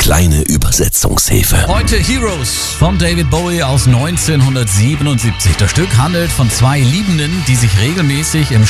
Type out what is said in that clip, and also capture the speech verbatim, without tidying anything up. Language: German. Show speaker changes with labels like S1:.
S1: kleine Übersetzungshilfe.
S2: Heute Heroes von David Bowie aus neunzehnhundertsiebenundsiebzig. Das Stück handelt von zwei Liebenden, die sich regelmäßig im